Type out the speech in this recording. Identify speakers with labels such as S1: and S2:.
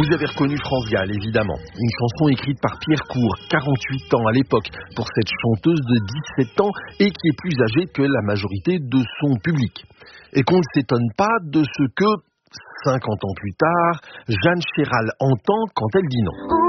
S1: Vous avez reconnu France Gall, évidemment. Une chanson écrite par Pierre Court, 48 ans à l'époque, pour cette chanteuse de 17 ans et qui est plus âgée que la majorité de son public. Et qu'on ne s'étonne pas de ce que, 50 ans plus tard, Jeanne Chéral entend quand elle dit non.